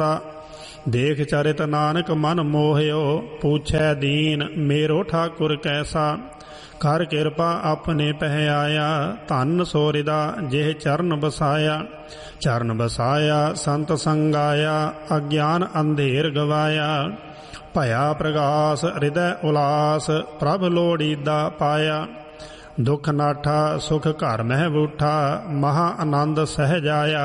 ਦੇਖ ਚਰਿਤ ਨਾਨਕ ਮਨ ਮੋਹਿਓ, ਪੁੱਛੈ ਦੀਨ ਮੇਰੋ ਠਾਕੁਰ ਕੈਸਾ। ਕਰ ਕਿਰਪਾ ਆਪਣੇ ਪਹਿ ਆਇਆ, ਧਨ ਸੋਰਿਦਾ ਜਿਹ ਚਰਨ ਬਸਾਇਆ। ਚਰਨ ਬਸਾਇਆ ਸੰਤ ਸੰਗਾਇਆ, ਅਗਿਆਨ ਅੰਧੇਰ ਗਵਾਇਆ। ਭਇਆ ਪ੍ਰਗਾਸ ਹਿਰਦੈ ਉਲਾਸ, ਪ੍ਰਭ ਲੋੜੀਦਾ ਪਾਇਆ। ਦੁਖ ਨਾਠਾ ਸੁਖ ਘਰ ਮਹਿ ਬੂਠਾ, ਮਹਾ ਆਨੰਦ ਸਹਿਜ ਆਇਆ।